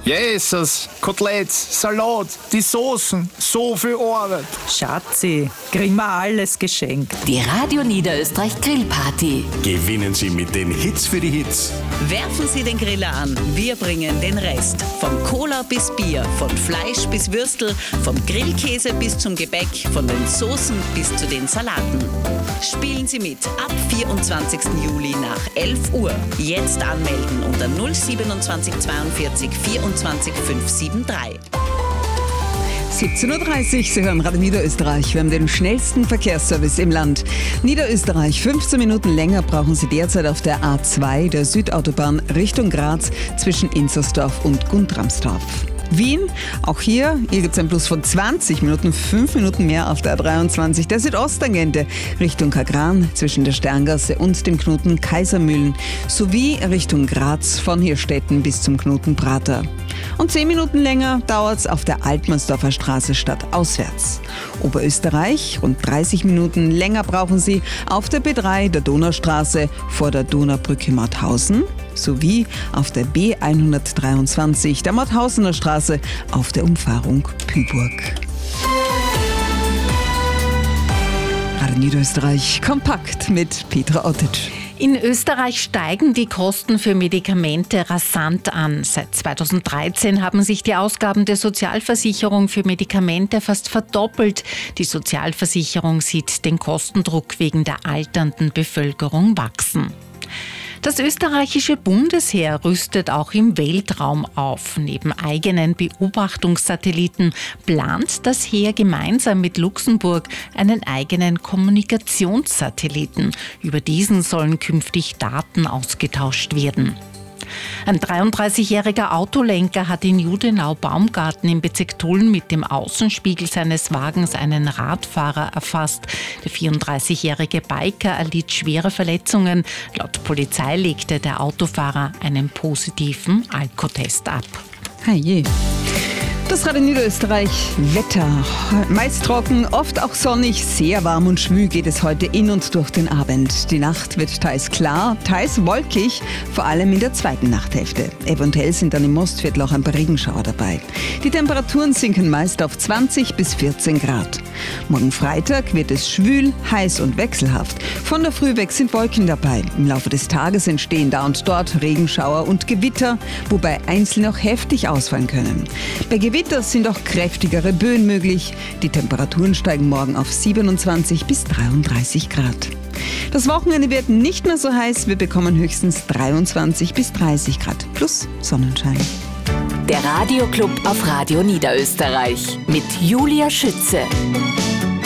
Jesus, Koteletts, Salat, die Soßen, so viel Arbeit. Schatzi, kriegen wir alles geschenkt. Die Radio Niederösterreich Grillparty. Gewinnen Sie mit den Hits für die Hits. Werfen Sie den Griller an, wir bringen den Rest. Von Cola bis Bier, von Fleisch bis Würstel, vom Grillkäse bis zum Gebäck, von den Soßen bis zu den Salaten. Spielen Sie mit ab 24. Juli nach 11 Uhr. Jetzt anmelden unter 027 42 24 573. 17.30 Uhr, Sie hören Radio Niederösterreich. Wir haben den schnellsten Verkehrsservice im Land. Niederösterreich, 15 Minuten länger brauchen Sie derzeit auf der A2 der Südautobahn Richtung Graz zwischen Inzersdorf und Guntramsdorf. Wien, auch hier gibt es ein Plus von 20 Minuten, 5 Minuten mehr auf der A23 der Südosttangente Richtung Kagran zwischen der Sterngasse und dem Knoten Kaisermühlen sowie Richtung Graz von Hirstetten bis zum Knoten Prater. Und 10 Minuten länger dauert es auf der Altmannsdorfer Straße stadtauswärts. Oberösterreich, rund 30 Minuten länger brauchen Sie auf der B3 der Donaustraße vor der Donaubrücke Mauthausen sowie auf der B123 der Mauthausener Straße auf der Umfahrung Pyburg. Radio Niederösterreich kompakt mit Petra Ottic. In Österreich steigen die Kosten für Medikamente rasant an. Seit 2013 haben sich die Ausgaben der Sozialversicherung für Medikamente fast verdoppelt. Die Sozialversicherung sieht den Kostendruck wegen der alternden Bevölkerung wachsen. Das österreichische Bundesheer rüstet auch im Weltraum auf. Neben eigenen Beobachtungssatelliten plant das Heer gemeinsam mit Luxemburg einen eigenen Kommunikationssatelliten. Über diesen sollen künftig Daten ausgetauscht werden. Ein 33-jähriger Autolenker hat in Judenau-Baumgarten im Bezirk Tulln mit dem Außenspiegel seines Wagens einen Radfahrer erfasst. Der 34-jährige Biker erlitt schwere Verletzungen. Laut Polizei legte der Autofahrer einen positiven Alkotest ab. Herrje. Das Radio Niederösterreich Wetter. Meist trocken, oft auch sonnig, sehr warm und schwül geht es heute in und durch den Abend. Die Nacht wird teils klar, teils wolkig, vor allem in der zweiten Nachthälfte. Eventuell sind dann im Mostviertel auch ein paar Regenschauer dabei. Die Temperaturen sinken meist auf 20 bis 14 Grad. Morgen Freitag wird es schwül, heiß und wechselhaft. Von der Früh weg sind Wolken dabei. Im Laufe des Tages entstehen da und dort Regenschauer und Gewitter, wobei einzelne auch heftig ausfallen können. Bei Gewitter sind auch kräftigere Böen möglich. Die Temperaturen steigen morgen auf 27 bis 33 Grad. Das Wochenende wird nicht mehr so heiß. Wir bekommen höchstens 23 bis 30 Grad plus Sonnenschein. Der Radioclub auf Radio Niederösterreich mit Julia Schütze.